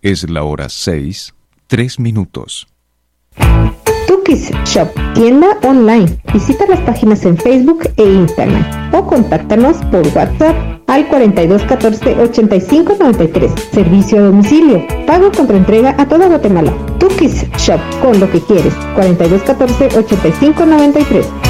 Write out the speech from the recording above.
Es la hora 6:03. Tukis Shop, tienda online. Visita las páginas en Facebook e Instagram o contáctanos por WhatsApp al 4214-8593. Servicio a domicilio. Pago contra entrega a toda Guatemala. Tukis Shop, con lo que quieres. 4214-8593.